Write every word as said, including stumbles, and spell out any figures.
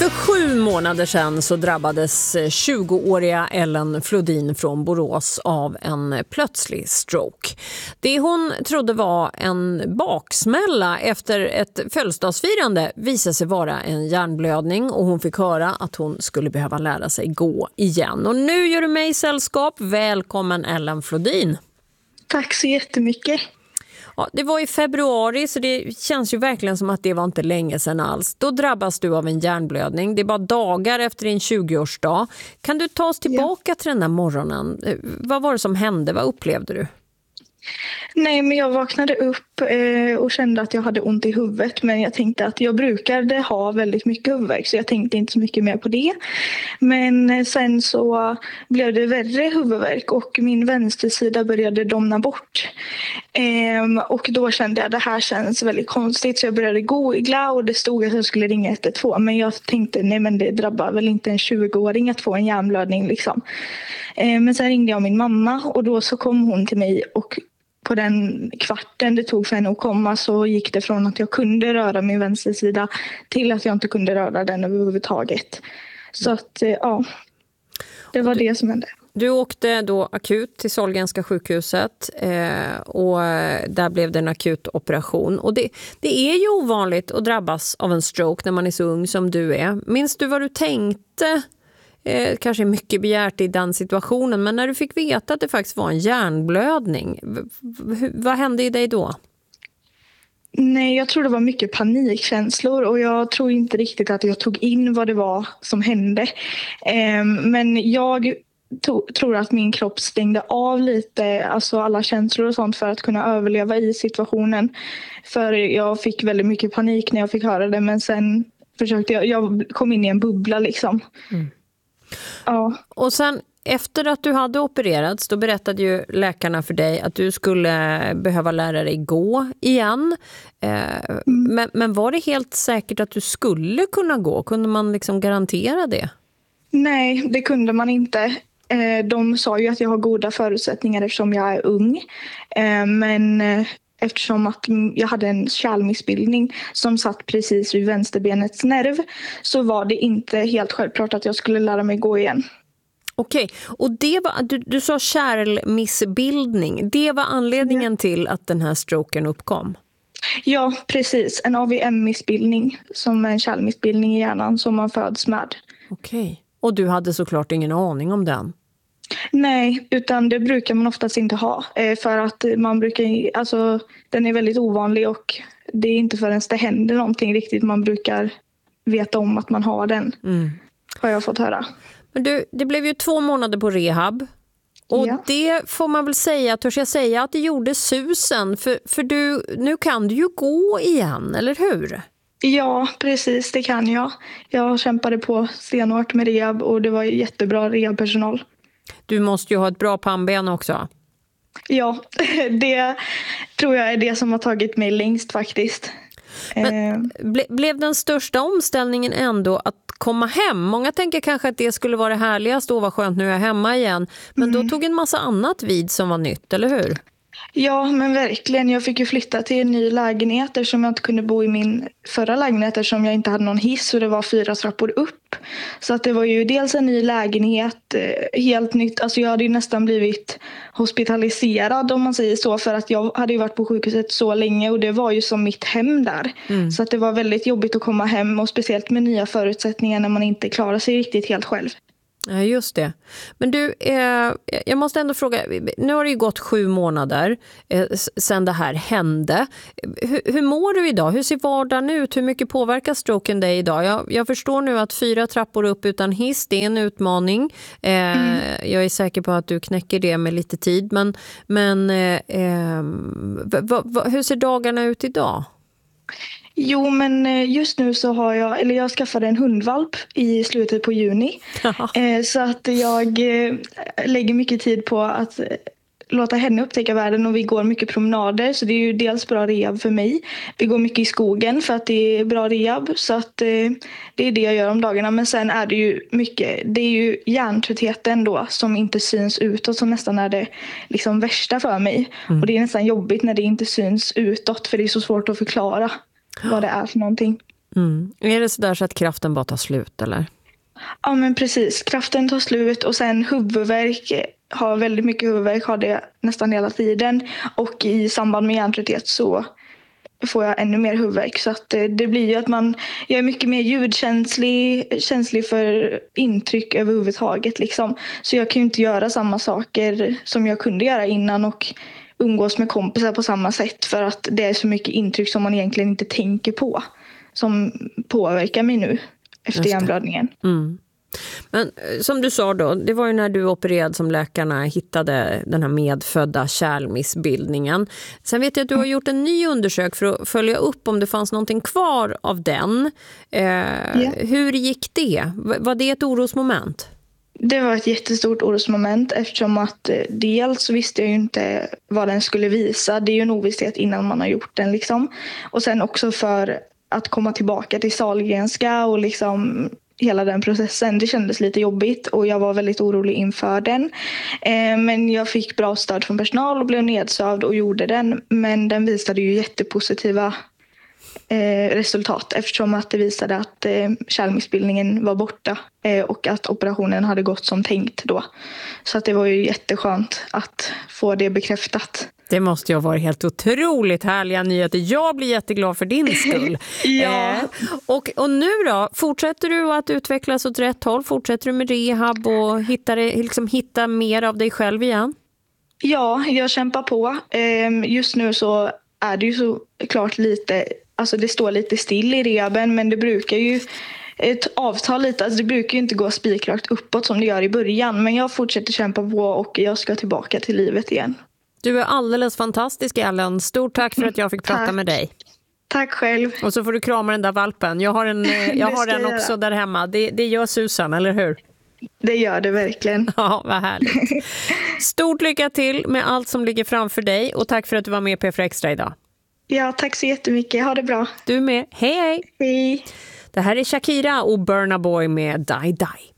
För sju månader sedan så drabbades tjugoåriga Ellen Flodin från Borås av en plötslig stroke. Det hon trodde var en baksmälla efter ett födelsedagsfirande visade sig vara en hjärnblödning och hon fick höra att hon skulle behöva lära sig gå igen. Och nu gör du mig sällskap. Välkommen Ellen Flodin. Tack så jättemycket. Ja, det var i februari så det känns ju verkligen som att det var inte länge sedan alls. Då drabbas du av en hjärnblödning. Det är bara dagar efter din tjugoårsdag. Kan du ta oss tillbaka ja. till den där morgonen? Vad var det som hände? Vad upplevde du? Nej, men jag vaknade upp eh, och kände att jag hade ont i huvudet. Men jag tänkte att jag brukade ha väldigt mycket huvudvärk så jag tänkte inte så mycket mer på det. Men sen så blev det värre huvudvärk och min vänstersida började domna bort. Eh, och då kände jag att det här känns väldigt konstigt så jag började googla och det stod att jag skulle ringa ett ett två. Men jag tänkte nej men det drabbar väl inte en tjugoåring att få en hjärnblödning liksom. Eh, men sen ringde jag min mamma och då så kom hon till mig och på den kvarten det tog för henne att komma så gick det från att jag kunde röra min vänstersida till att jag inte kunde röra den överhuvudtaget. Så att ja, det var det som hände. Du åkte då akut till Sahlgrenska sjukhuset eh, och där blev det en akut operation. Och det, det är ju ovanligt att drabbas av en stroke när man är så ung som du är. Minns du vad du tänkte? Eh, kanske mycket begärt i den situationen, men när du fick veta att det faktiskt var en hjärnblödning, v- v- vad hände i dig då? Nej, jag tror det var mycket panikkänslor och jag tror inte riktigt att jag tog in vad det var som hände. Eh, men jag to- tror att min kropp stängde av lite, alltså alla känslor och sånt för att kunna överleva i situationen. För jag fick väldigt mycket panik när jag fick höra det, men sen försökte jag, jag kom in i en bubbla liksom. Mm. Ja. Och sen efter att du hade opererats då berättade ju läkarna för dig att du skulle behöva lära dig gå igen. Eh, mm. men, men var det helt säkert att du skulle kunna gå? Kunde man liksom garantera det? Nej, det kunde man inte. Eh, de sa ju att jag har goda förutsättningar eftersom jag är ung. Eh, men eh, eftersom att jag hade en kärlmissbildning som satt precis vid vänsterbenets nerv så var det inte helt självklart att jag skulle lära mig gå igen. Okej, och det var, du, du sa kärlmissbildning. Det var anledningen ja. till att den här stroken uppkom? Ja, precis. En A V M-missbildning som är en kärlmissbildning i hjärnan som man föds med. Okej, och du hade såklart ingen aning om den? Nej, utan det brukar man oftast inte ha. För att man brukar, alltså den är väldigt ovanlig och det är inte förrän det händer någonting riktigt man brukar veta om att man har den. Mm. Har jag fått höra. Men du, det blev ju två månader på rehab. Och ja. det får man väl säga, törs jag säga att det gjorde susen. För, för du, nu kan du ju gå igen, eller hur? Ja, precis, det kan jag. Jag kämpade på stenhårt med rehab och det var jättebra rehabpersonal. Du måste ju ha ett bra pannben också. Ja, det tror jag är det som har tagit mig längst faktiskt. Men ble, blev den största omställningen ändå att komma hem? Många tänker kanske att det skulle vara det härligaste och vad skönt nu är jag hemma igen. Men mm. då tog en massa annat vid som var nytt, eller hur? Ja, men verkligen. Jag fick ju flytta till en ny lägenhet eftersom jag inte kunde bo i min förra lägenhet eftersom jag inte hade någon hiss och det var fyra trappor upp. Så att det var ju dels en ny lägenhet, helt nytt. Alltså jag hade ju nästan blivit hospitaliserad om man säger så för att jag hade ju varit på sjukhuset så länge och det var ju som mitt hem där. Mm. Så att det var väldigt jobbigt att komma hem och speciellt med nya förutsättningar när man inte klarar sig riktigt helt själv. Ja, just det. Men du, eh, jag måste ändå fråga, nu har det ju gått sju månader eh, sedan det här hände. Hur, hur mår du idag? Hur ser vardagen ut? Hur mycket påverkar stroken dig idag? Jag, jag förstår nu att fyra trappor upp utan hiss, det är en utmaning. Eh, mm. Jag är säker på att du knäcker det med lite tid. Men, men eh, eh, v, v, hur ser dagarna ut idag? Jo, men just nu så har jag, eller jag skaffade en hundvalp i slutet på juni. eh, så att jag eh, lägger mycket tid på att eh, låta henne upptäcka världen och vi går mycket promenader så det är ju dels bra rehab för mig. Vi går mycket i skogen för att det är bra rehab så att eh, det är det jag gör om dagarna men sen är det ju mycket, det är ju hjärntröttheten då som inte syns utåt som nästan är det liksom värsta för mig. Mm. Och det är nästan jobbigt när det inte syns utåt för det är så svårt att förklara vad det är för någonting. Mm. Är det så där så att kraften bara tar slut eller? Ja men precis, kraften tar slut och sen huvudvärk, har väldigt mycket huvudvärk, har det nästan hela tiden. Och i samband med hjärntrötthet så får jag ännu mer huvudvärk. Så att det, det blir ju att man, jag är mycket mer ljudkänslig, känslig för intryck överhuvudtaget liksom. Så jag kan ju inte göra samma saker som jag kunde göra innan och umgås med kompisar på samma sätt för att det är så mycket intryck som man egentligen inte tänker på som påverkar mig nu efter hjärnblödningen. Mm. Men som du sa då, det var ju när du opererade som läkarna hittade den här medfödda kärlmissbildningen. Sen vet jag att du har gjort en ny undersökning för att följa upp om det fanns någonting kvar av den. Eh, yeah. Hur gick det? Var det ett orosmoment? Det var ett jättestort orosmoment eftersom att eh, dels så visste jag ju inte vad den skulle visa. Det är ju en ovisshet innan man har gjort den liksom. Och sen också för att komma tillbaka till Sahlgrenska och liksom hela den processen. Det kändes lite jobbigt och jag var väldigt orolig inför den. Eh, men jag fick bra stöd från personal och blev nedsövd och gjorde den. Men den visade ju jättepositiva eh, resultat eftersom att det visade att eh, kärlmissbildningen var borta eh, och att operationen hade gått som tänkt då. Så att det var ju jätteskönt att få det bekräftat. Det måste ju ha varit helt otroligt härliga nyheter. Jag blir jätteglad för din skull. ja. eh, och, och nu då? Fortsätter du att utvecklas åt rätt håll? Fortsätter du med rehab och hitta, liksom, hitta mer av dig själv igen? Ja, jag kämpar på. Eh, just nu så är det ju så klart lite, alltså det står lite still i rehaben, men det brukar ju ett avtal lite, alltså det brukar ju inte gå spikrakt uppåt som det gör i början, men jag fortsätter kämpa på och jag ska tillbaka till livet igen. Du är alldeles fantastisk, Ellen. Stort tack för att jag fick prata tack. med dig. Tack själv. Och så får du krama den där valpen. Jag har en, jag har den också göra. Där hemma. Det, det gör Susan, eller hur? Det gör det verkligen. Ja, vad härligt. Stort lycka till med allt som ligger framför dig. Och tack för att du var med på P F Extra idag. Ja, tack så jättemycket. Ha det bra. Du med. Hej, hej. Hej. Det här är Shakira och Burna Boy med Die Die.